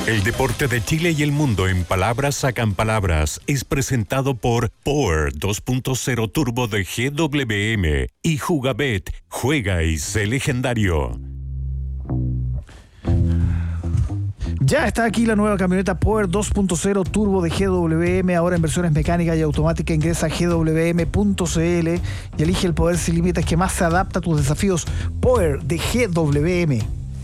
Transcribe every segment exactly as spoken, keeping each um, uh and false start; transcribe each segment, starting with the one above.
El deporte de Chile y el mundo en palabras sacan palabras es presentado por Power dos punto cero Turbo de G W M y Jugabet. Juega y sé legendario. Ya está aquí la nueva camioneta Power dos punto cero Turbo de G W M, ahora en versiones mecánicas y automáticas. Ingresa a g w m punto c l y elige el poder sin límites que más se adapta a tus desafíos. Power de G W M.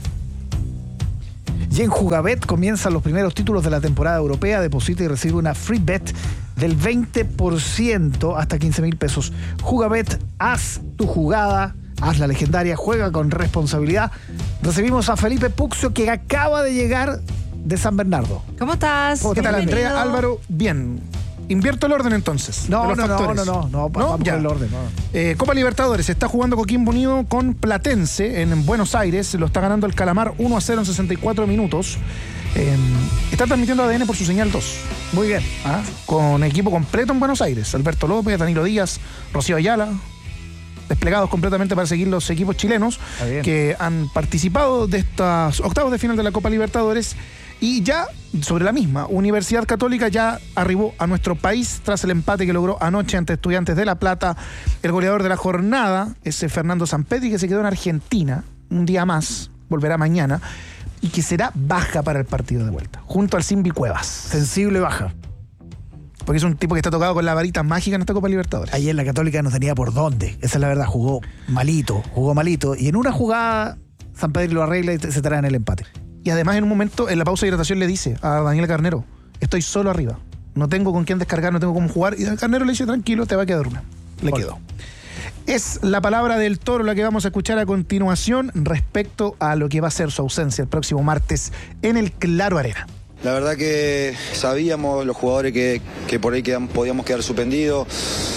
Y en Jugabet comienzan los primeros títulos de la temporada europea. Deposita y recibe una free bet del veinte por ciento hasta quince mil pesos. Jugabet, haz tu jugada, haz la legendaria, juega con responsabilidad. Recibimos a Felipe Puxio, que acaba de llegar de San Bernardo. ¿Cómo estás? ¿Qué tal, Bienvenido. Andrea? Álvaro, bien. Invierto el orden entonces. No, de los no, no, factores. no, no, no, ¿No? vamos Ya. con el orden. No. Eh, Copa Libertadores, está jugando Coquimbo Unido con Platense en Buenos Aires. Lo está ganando el Calamar uno a cero en sesenta y cuatro minutos. Eh, está transmitiendo A D N por su señal dos. Muy bien. ¿Ah? Con equipo completo en Buenos Aires. Alberto López, Danilo Díaz, Rocío Ayala, desplegados completamente para seguir los equipos chilenos que han participado de estos octavos de final de la Copa Libertadores. Y ya sobre la misma, Universidad Católica ya arribó a nuestro país tras el empate que logró anoche ante Estudiantes de La Plata. El goleador de la jornada es Fernando Sampedri, que se quedó en Argentina un día más, volverá mañana, y que será baja para el partido de vuelta, junto al Simbi Cuevas. Sensible baja. Porque es un tipo que está tocado con la varita mágica en esta Copa Libertadores. Ayer la Católica no tenía por dónde. Esa es la verdad. Jugó malito, jugó malito. Y en una jugada, San Pedro lo arregla y se trae en el empate. Y además en un momento, en la pausa de hidratación, le dice a Daniel Carnero: estoy solo arriba, no tengo con quién descargar, no tengo cómo jugar. Y Daniel Carnero le dice: tranquilo, te va a quedar una. Le Gol. quedó. Es la palabra del Toro la que vamos a escuchar a continuación respecto a lo que va a ser su ausencia el próximo martes en el Claro Arena. La verdad que sabíamos los jugadores que, que por ahí quedan, podíamos quedar suspendidos.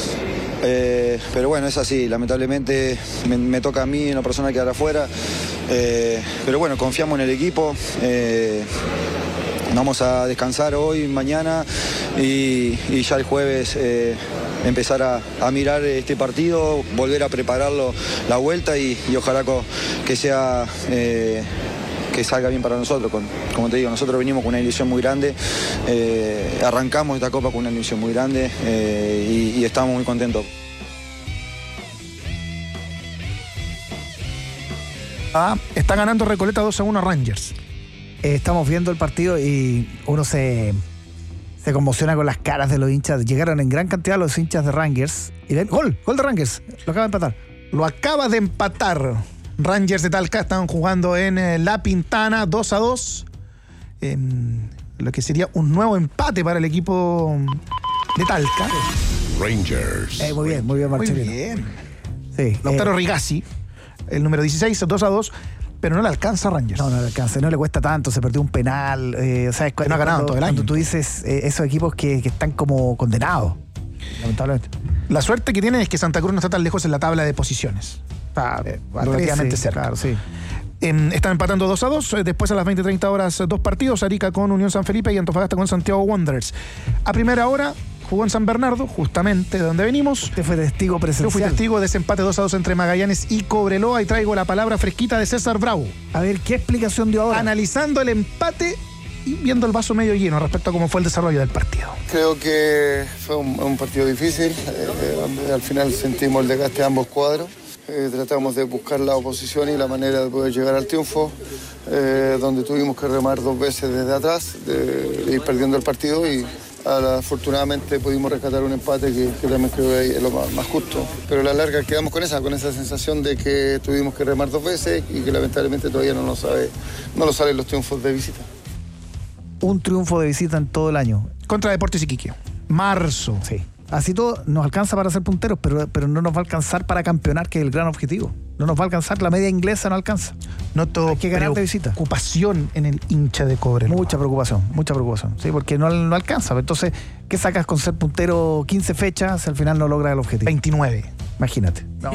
Eh, pero bueno, es así, lamentablemente me, me toca a mí, una persona, quedar afuera. Eh, pero bueno, confiamos en el equipo. Eh, vamos a descansar hoy, mañana y, y ya el jueves eh, empezar a, a mirar este partido, volver a prepararlo la vuelta y, y ojalá co, que sea... Eh, que salga bien para nosotros. Con, como te digo, nosotros venimos con una ilusión muy grande, eh, arrancamos esta Copa con una ilusión muy grande eh, y, y estamos muy contentos. Ah, está ganando Recoleta dos a uno a Rangers. Eh, estamos viendo el partido y uno se, se conmociona con las caras de los hinchas. Llegaron en gran cantidad los hinchas de Rangers. Y ven, gol, gol de Rangers. Lo acaba de empatar. Lo acaba de empatar. Rangers de Talca están jugando en eh, La Pintana dos a dos. Eh, lo que sería un nuevo empate para el equipo de Talca. Rangers. Eh, muy bien, muy bien, Muy Marcelino. bien. Sí, Lautaro eh, Rigazzi, el número dieciséis, dos a dos, pero no le alcanza a Rangers. No, no le alcanza, no le cuesta tanto, se perdió un penal. Eh, o sea, es no ha ganado cuando, todo el año. cuando tú dices eh, esos equipos que, que están como condenados, lamentablemente. La suerte que tienen es que Santa Cruz no está tan lejos en la tabla de posiciones. Está Eh, relativamente sí, cerca. Claro, sí. Eh, están empatando dos a dos. Eh, después a las veinte treinta horas, dos partidos: Arica con Unión San Felipe y Antofagasta con Santiago Wanderers. A primera hora jugó en San Bernardo, justamente de donde venimos. Usted fue testigo presencial. Yo fui testigo de ese empate dos a dos entre Magallanes y Cobreloa y traigo la palabra fresquita de César Bravo, A ver, ¿qué explicación dio ahora? analizando el empate y viendo el vaso medio lleno respecto a cómo fue el desarrollo del partido. Creo que fue un, un partido difícil, eh, donde al final sentimos el desgaste de ambos cuadros. Eh, tratamos de buscar la oposición y la manera de poder llegar al triunfo, eh, donde tuvimos que remar dos veces desde atrás, de, de ir perdiendo el partido y afortunadamente pudimos rescatar un empate que, que también creo que es lo más, más justo. Pero a la larga quedamos con esa, con esa sensación de que tuvimos que remar dos veces y que lamentablemente todavía no nos, sabe, no nos salen los triunfos de visita. Un triunfo de visita en todo el año. Contra Deportes Iquique. Marzo. Sí. Así todo nos alcanza para ser punteros, pero, pero no nos va a alcanzar para campeonar, que es el gran objetivo. No nos va a alcanzar, la media inglesa no alcanza. Noto Hay que ganar de visita. preocupación en el hincha de Cobreloa. Mucha preocupación, mucha preocupación. Sí, porque no, no alcanza. Entonces, ¿qué sacas con ser puntero quince fechas si al final no logra el objetivo? veintinueve. Imagínate. No.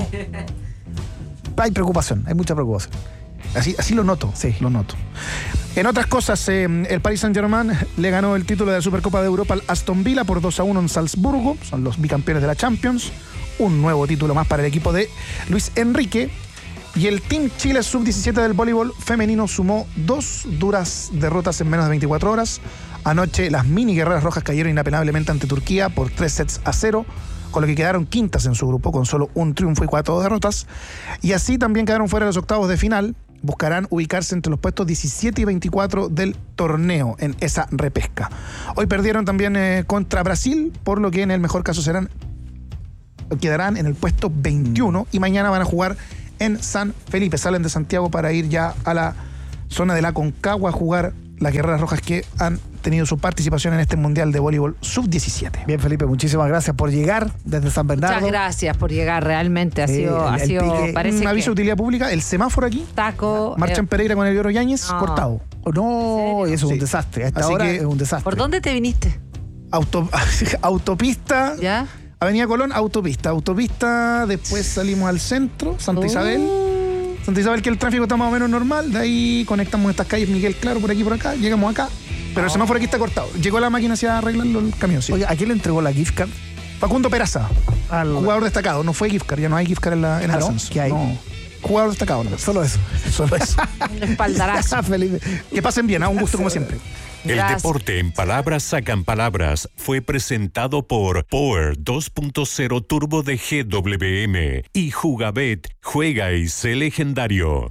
Hay preocupación, hay mucha preocupación. Así, así lo noto, Sí. lo noto. En otras cosas, eh, el Paris Saint-Germain le ganó el título de la Supercopa de Europa al Aston Villa por dos a uno en Salzburgo. Son los bicampeones de la Champions. Un nuevo título más para el equipo de Luis Enrique. Y el Team Chile sub diecisiete del voleibol femenino sumó dos duras derrotas en menos de veinticuatro horas. Anoche las mini guerreras rojas cayeron inapelablemente ante Turquía por tres sets a cero, con lo que quedaron quintas en su grupo, con solo un triunfo y cuatro derrotas. Y así también quedaron fuera de los octavos de final. Buscarán ubicarse entre los puestos diecisiete y veinticuatro del torneo en esa repesca. Hoy perdieron también eh, contra Brasil, por lo que en el mejor caso serán quedarán en el puesto veintiuno y mañana van a jugar en San Felipe. Salen de Santiago para ir ya a la zona de la Concagua a jugar las guerreras rojas que han tenido su participación en este Mundial de Voleibol sub diecisiete. Bien, Felipe, muchísimas gracias por llegar desde San Bernardo. Muchas gracias por llegar, realmente ha sido, eh, el, ha sido pique, parece un aviso que... de utilidad pública, el semáforo aquí, Taco, marcha eh, en Pereira con el Lloro Yáñez, no. cortado. Oh, no, eso es Sí. un desastre. A esta Así hora que- es un desastre. ¿Por dónde te viniste? Auto, autopista, ¿Ya? Avenida Colón, autopista. Autopista, después salimos al centro, Santa Oh. Isabel. Santa Isabel, que el tráfico está más o menos normal. De ahí conectamos estas calles, Miguel Claro, por aquí por acá. Llegamos acá. Pero el semáforo aquí está cortado. Llegó la máquina hacia arreglarlo el camión, sí. Oye, ¿a quién le entregó la gift card? Facundo Peraza, Al... jugador destacado. No fue gift card, ya no hay gift card en, la, en el ¿Ah, no? ascenso. ¿Qué hay? No. Jugador destacado, no. Solo eso. Solo eso. Un espaldarazo. Felipe. Que pasen bien, a un gusto como siempre. El Gracias. deporte en palabras sacan palabras fue presentado por Power dos punto cero Turbo de G W M y Jugabet, juega y sé legendario.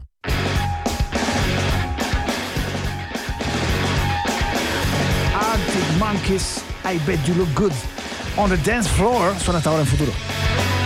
Arctic Monkeys, I bet you look good. On the dance floor, suena hasta ahora en futuro.